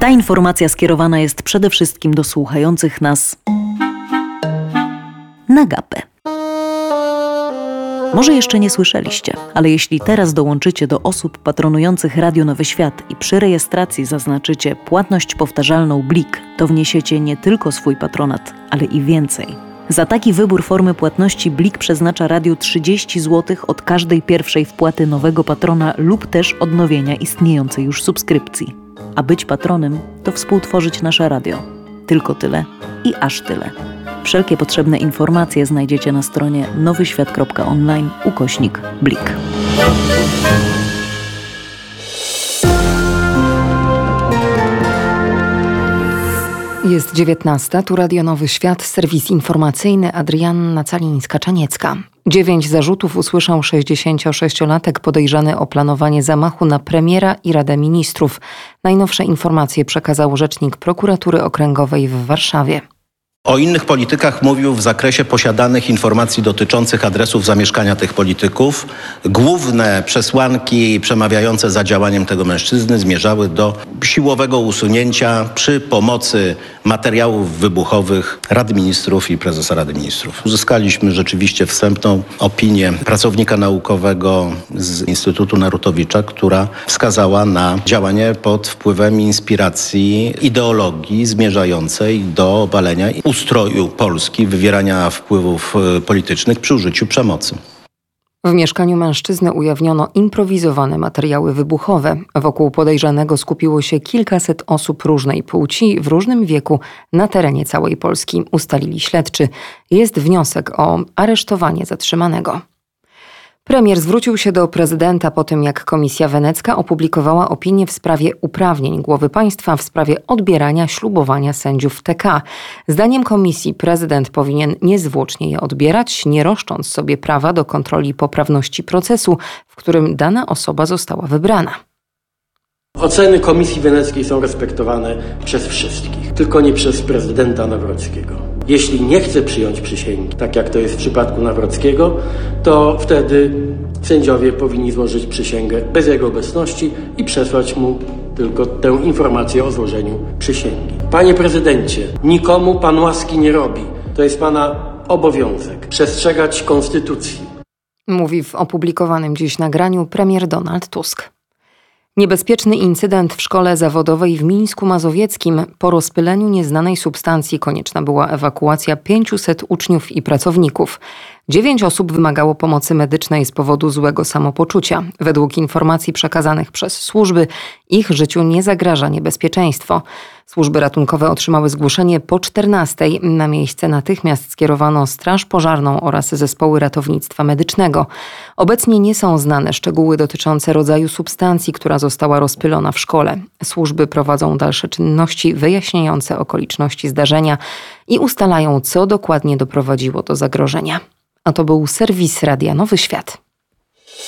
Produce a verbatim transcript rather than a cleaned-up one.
Ta informacja skierowana jest przede wszystkim do słuchających nas na gapę. Może jeszcze nie słyszeliście, ale jeśli teraz dołączycie do osób patronujących Radio Nowy Świat i przy rejestracji zaznaczycie płatność powtarzalną Blik, to wniesiecie nie tylko swój patronat, ale i więcej. Za taki wybór formy płatności Blik przeznacza radiu trzydzieści złotych od każdej pierwszej wpłaty nowego patrona lub też odnowienia istniejącej już subskrypcji. A być patronem to współtworzyć nasze radio. Tylko tyle i aż tyle. Wszelkie potrzebne informacje znajdziecie na stronie nowyświat kropka online ukośnik Blik. Jest dziewiętnasta, tu Radio Nowy Świat, serwis informacyjny, Adrianna Calińska-Czaniecka. Dziewięć zarzutów usłyszał sześćdziesięciosześciolatek podejrzany o planowanie zamachu na premiera i Radę Ministrów. Najnowsze informacje przekazał rzecznik Prokuratury Okręgowej w Warszawie. O innych politykach mówił w zakresie posiadanych informacji dotyczących adresów zamieszkania tych polityków. Główne przesłanki przemawiające za działaniem tego mężczyzny zmierzały do siłowego usunięcia przy pomocy materiałów wybuchowych Rady Ministrów i prezesa Rady Ministrów. Uzyskaliśmy rzeczywiście wstępną opinię pracownika naukowego z Instytutu Narutowicza, która wskazała na działanie pod wpływem inspiracji ideologii zmierzającej do obalenia ustroju Polski, wywierania wpływów politycznych przy użyciu przemocy. W mieszkaniu mężczyzny ujawniono improwizowane materiały wybuchowe. Wokół podejrzanego skupiło się kilkaset osób różnej płci w różnym wieku na terenie całej Polski, ustalili śledczy. Jest wniosek o aresztowanie zatrzymanego. Premier zwrócił się do prezydenta po tym, jak Komisja Wenecka opublikowała opinię w sprawie uprawnień głowy państwa w sprawie odbierania ślubowania sędziów T K. Zdaniem komisji prezydent powinien niezwłocznie je odbierać, nie roszcząc sobie prawa do kontroli poprawności procesu, w którym dana osoba została wybrana. Oceny Komisji Weneckiej są respektowane przez wszystkich, tylko nie przez prezydenta Nawrockiego. Jeśli nie chce przyjąć przysięgi, tak jak to jest w przypadku Nawrockiego, to wtedy sędziowie powinni złożyć przysięgę bez jego obecności i przesłać mu tylko tę informację o złożeniu przysięgi. Panie prezydencie, nikomu pan łaski nie robi. To jest pana obowiązek przestrzegać konstytucji. Mówi w opublikowanym dziś nagraniu premier Donald Tusk. Niebezpieczny incydent w szkole zawodowej w Mińsku Mazowieckim. Po rozpyleniu nieznanej substancji konieczna była ewakuacja pięciuset uczniów i pracowników. Dziewięć osób wymagało pomocy medycznej z powodu złego samopoczucia. Według informacji przekazanych przez służby, ich życiu nie zagraża niebezpieczeństwo. Służby ratunkowe otrzymały zgłoszenie po czternastej. Na miejsce natychmiast skierowano straż pożarną oraz zespoły ratownictwa medycznego. Obecnie nie są znane szczegóły dotyczące rodzaju substancji, która została rozpylona w szkole. Służby prowadzą dalsze czynności wyjaśniające okoliczności zdarzenia i ustalają, co dokładnie doprowadziło do zagrożenia. A to był serwis Radia Nowy Świat.